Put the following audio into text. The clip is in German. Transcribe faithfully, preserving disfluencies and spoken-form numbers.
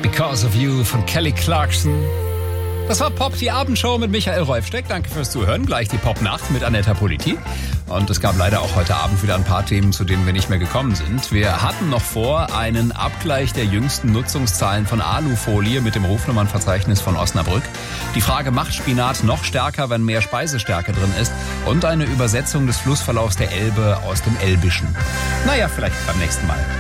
Because of You von Kelly Clarkson. Das war Pop, die Abendshow mit Michael Rolfsteck. Danke fürs Zuhören. Gleich die Pop-Nacht mit Anetta Politi. Und es gab leider auch heute Abend wieder ein paar Themen, zu denen wir nicht mehr gekommen sind. Wir hatten noch vor, einen Abgleich der jüngsten Nutzungszahlen von Alufolie mit dem Rufnummernverzeichnis von Osnabrück. Die Frage, macht Spinat noch stärker, wenn mehr Speisestärke drin ist? Und eine Übersetzung des Flussverlaufs der Elbe aus dem Elbischen. Naja, vielleicht beim nächsten Mal.